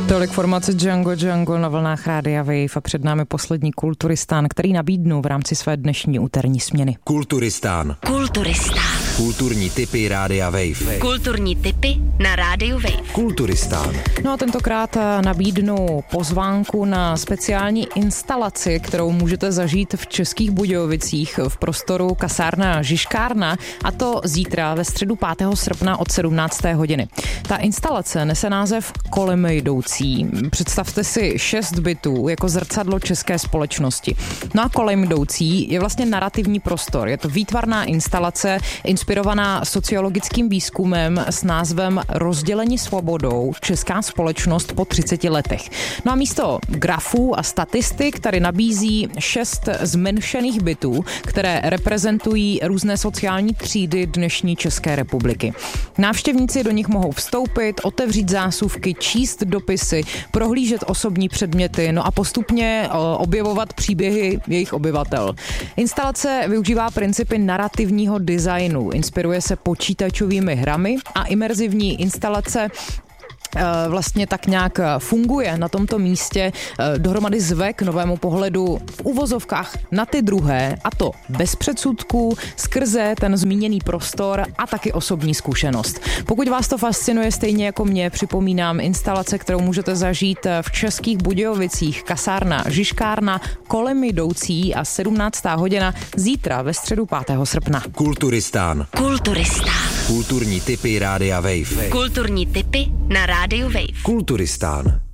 Tolik formace Django na vlnách Rádia Wave a před námi poslední Kulturistán, který nabídnu v rámci své dnešní úterní směny. Kulturistán. Kulturní tipy Rádia Wave. Kulturní tipy na Rádiu Wave. Kulturistán. No a tentokrát nabídnu pozvánku na speciální instalaci, kterou můžete zažít v Českých Budějovicích v prostoru kasárna Žižkárna, a to zítra ve středu 5. srpna od 17. hodiny. Ta instalace nese název Kolem jdoucí. Představte si 6 bytů jako zrcadlo české společnosti. No a Kolem jdoucí je vlastně narrativní prostor. Je to výtvarná instalace inspirovaná sociologickým výzkumem s názvem Rozděleni svobodou česká společnost po 30 letech. No a místo grafů a statistik tady nabízí 6 zmenšených bytů, které reprezentují různé sociální třídy dnešní České republiky. Návštěvníci do nich mohou vstoupit, otevřít zásuvky, číst dopisy, prohlížet osobní předměty, no a postupně objevovat příběhy jejich obyvatel. Instalace využívá principy narrativního designu, inspiruje se počítačovými hrami a imerzivní instalace vlastně tak nějak funguje na tomto místě, dohromady zve k novému pohledu v uvozovkách na ty druhé, a to bez předsudků, skrze ten zmíněný prostor a taky osobní zkušenost. Pokud vás to fascinuje stejně jako mě, připomínám instalace, kterou můžete zažít v Českých Budějovicích, kasárna Žižkárna, Kolem jdoucí a 17. hodina zítra ve středu 5. srpna. Kulturistán. Kulturní tipy Rádia Wave. Kulturní tipy na Rádiu Wave. Kulturistán.